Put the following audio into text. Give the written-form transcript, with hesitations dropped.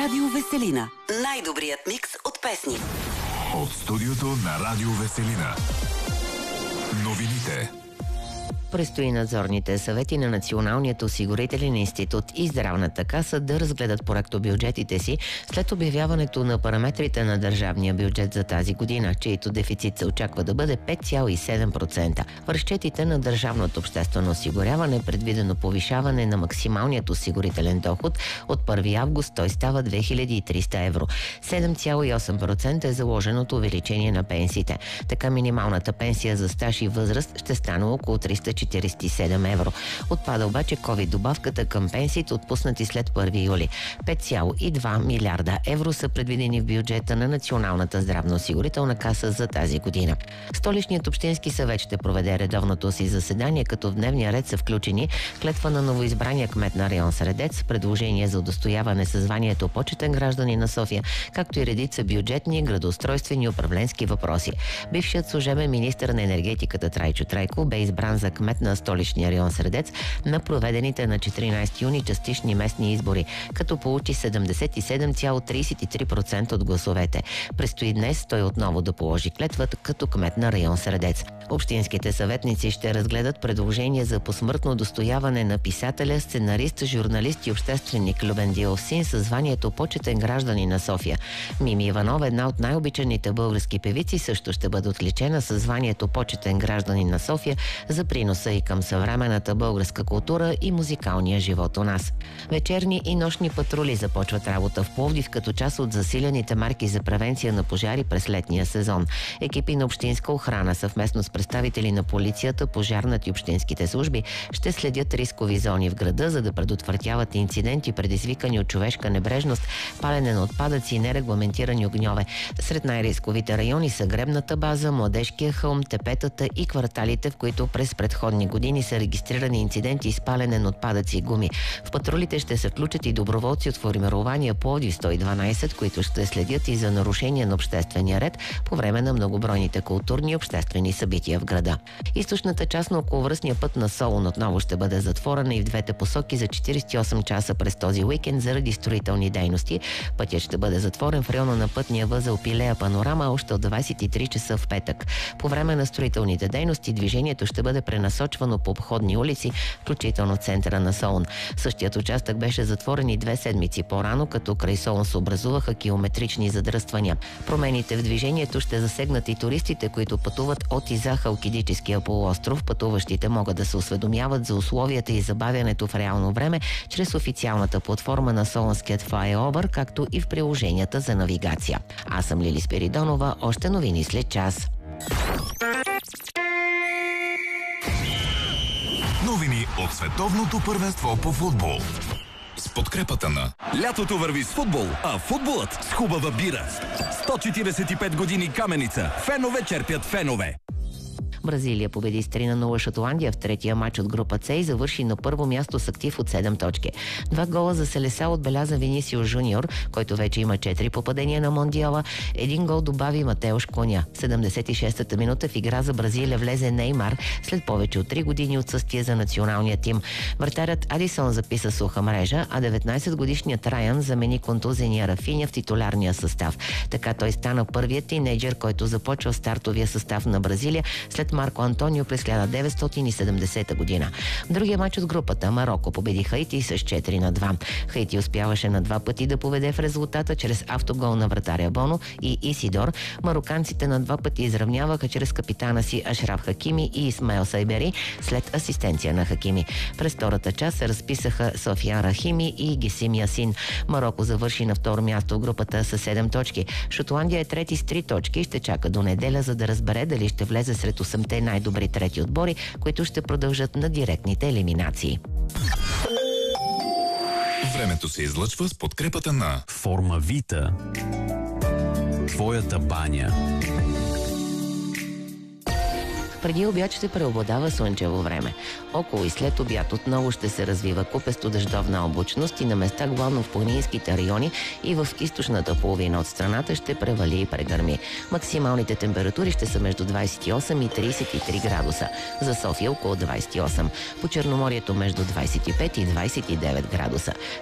Радио Веселина. Най-добрият микс от песни. От студиото на Радио Веселина. Новините. Предстои надзорните съвети на Националният осигурителен институт и Здравната каса да разгледат проектобюджетите си след обявяването на параметрите на държавния бюджет за тази година, чието дефицит се очаква да бъде 5,7%. В разчетите на държавното обществено осигуряване е предвидено повишаване на максималният осигурителен доход. От 1 август той става 2300 евро. 7,8% е заложеното увеличение на пенсиите. Така минималната пенсия за стаж и възраст ще стане около 347 евро. Отпада обаче ковид-добавката към пенсиите, отпуснати след 1 юли. 5,2 милиарда евро са предвидени в бюджета на Националната здравноосигурителна каса за тази година. Столичният общински съвет ще проведе редовното си заседание, като в дневния ред са включени клетва на новоизбрания кмет на район Средец, предложение за удостояване със званието почетен гражданин на София, както и редица бюджетни, градоустройствени и управленски въпроси. Бившият служебен министър на енергетиката Трайчо Трайков бе избран за кмет на столичния район Средец на проведените на 14 юни частични местни избори, като получи 77,33% от гласовете. Предстои днес той отново да положи клетвата като кмет на район Средец. Общинските съветници ще разгледат предложение за посмъртно удостояване на писателя, сценарист, журналист и общественик Любен Диловсин със званието почетен гражданин на София. Мими Иванова, една от най-обичаните български певици, също ще бъде отличена със званието почетен гражданин на София за приноса и към съвременната българска култура и музикалния живот у нас. Вечерни и нощни патрули започват работа в Пловдив като част от засилените марки за превенция на пожари през летния сезон. Екипи на общинска охрана съвместно с представители на полицията, пожарната и общинските служби ще следят рискови зони в града, за да предотвратяват инциденти, предизвикани от човешка небрежност, палене на отпадъци и нерегламентирани огньове. Сред най-рисковите райони са Гребната база, Младежкия хълм, Тепетата и кварталите, в които през предходни години са регистрирани инциденти с палене на отпадъци и гуми. В патрулите ще се включат и доброволци от формирования Пловдив 112, които ще следят и за нарушение на обществения ред по време на многобройните културни и обществени събития в града. Източната част на околовръстния път на Солун отново ще бъде затворена и в двете посоки за 48 часа през този уикенд заради строителни дейности. Пътят ще бъде затворен в района на пътния възел Пилея Панорама още от 23 часа в петък. По време на строителните дейности движението ще бъде пренасочвано по обходни улици, включително в центъра на Солун. Същият участък беше затворен и 2 седмици по-рано, като край Солун се образуваха километрични задръствания. Промените в движението ще засегнат и туристите, които пътуват от и за Халкидическия полуостров. Пътуващите могат да се осведомяват за условията и забавянето в реално време чрез официалната платформа на Солунският флайовър, както и в приложенията за навигация. Аз съм Лили Спиридонова. Още новини след час. Новини от световното първенство по футбол. С подкрепата на... Лятото върви с футбол, а футболът с хубава бира. 145 години Каменица. Фенове черпят фенове. Бразилия победи с 3-0 Шотландия в третия матч от група С и завърши на първо място с актив от 7 точки. 2 гола за Селеса отбеляза Винисиус Жуниор, който вече има 4 попадения на Мондиала. 1 гол добави Матеуш Куня. 76-та минута в игра за Бразилия влезе Неймар след повече от 3 години отсъствие за националния тим. Вратарят Адисон записа суха мрежа, а 19-годишният Райан замени контузения Рафиня в титулярния състав. Така той стана първият тинейджър, който започва в стартовия състав на Бразилия след Марко Антонио през 1970 година. В другия матч от групата Мароко победи Хаити с 4-2. Хаити успяваше на 2 пъти да поведе в резултата чрез автогол на вратаря Боно и Исидор. Мароканците на 2 пъти изравняваха чрез капитана си Ашраф Хакими и Исмаел Сайбери след асистенция на Хакими. През втората част се разписаха Софиян Рахими и Гесим Ясин. Мароко завърши на второ място в групата с 7 точки. Шотландия е трети с 3 точки и ще чака до неделя, за да разбере дали ще влезе сред 8-те най-добри трети отбори, които ще продължат на директните елиминации. Времето се излъчва с подкрепата на Формавита. Твоята баня. Преди обяд ще преобладава слънчево време. Около и след обяд отново ще се развива купесто дъждовна облачност и на места главно в планинските райони и в източната половина от страната ще превали и прегърми. Максималните температури ще са между 28 и 33 градуса. За София около 28. По Черноморието между 25 и 29 градуса.